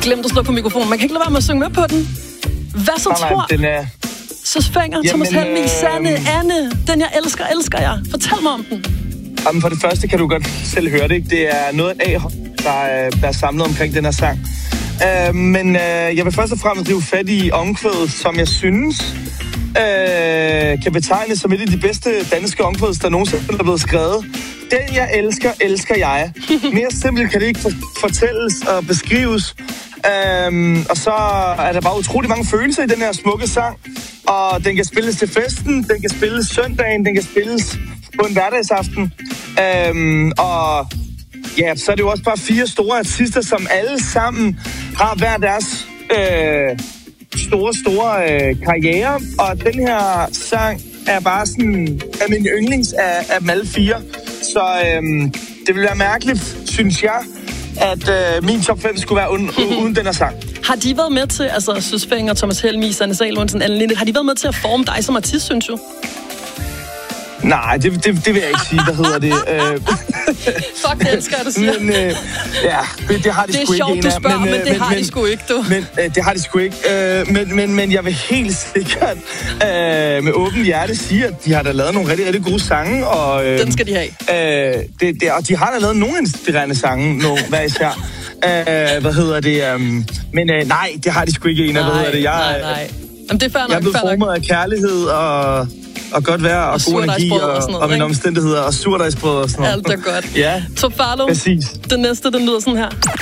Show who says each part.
Speaker 1: glemt at slå på mikrofonen. Man kan ikke lade være med at synge med på den. Hvad så tror?
Speaker 2: Den er...
Speaker 1: Søs Fenger, Thomas Helmig, Sanne, Anne. Den jeg elsker jeg. Fortæl mig om den.
Speaker 2: Jamen, for det første kan du godt selv høre det, ikke? Det er noget af der er samlet omkring den her sang. Men jeg vil først og fremmest rive fat i omkvædet, som jeg synes kan betegnes som et af de bedste danske omkvæd, der nogensinde er blevet skrevet. Den jeg elsker jeg. Mere simpelt kan det ikke fortælles og beskrives. Og så er der bare utrolig mange følelser i den her smukke sang. Og den kan spilles til festen, den kan spilles søndagen, den kan spilles på en hverdagsaften. Og ja, så er det jo også bare 4 store artister, som alle sammen har hver deres store karriere. Og den her sang er bare sådan af min yndlings af dem alle 4. Så det vil være mærkeligt, synes jeg, at min top 5 skulle være uden den her sang.
Speaker 1: Har de været med til, altså Søs Fenger, Thomas Helmig, Sanne Salomonsen, Anne Linde, har de været med til at forme dig som artist, synes du?
Speaker 2: Nej, det vil jeg ikke sige, hvad hedder det.
Speaker 1: Fuck, det elsker jeg, du siger.
Speaker 2: Men ja, det har de sgu ikke.
Speaker 1: Det er sjovt, du spørger, men det har de sgu ikke, du.
Speaker 2: Det har de sgu ikke. Men jeg vil helt sikkert med åbent hjerte sige, at de har da lavet nogle rigtig gode sange. Og,
Speaker 1: den skal de have.
Speaker 2: Og de har da lavet nogle inspirerende sange, hver især. Men nej, det har de sgu ikke en af,
Speaker 1: nej. Jamen, det er fair nok.
Speaker 2: Jeg er blevet formet af kærlighed og godt vejr og god energi og mine omstændigheder og surdejsbrød og sådan noget.
Speaker 1: Alt er godt.
Speaker 2: Ja,
Speaker 1: Top Farlo,
Speaker 2: præcis.
Speaker 1: Den næste, den lyder sådan her.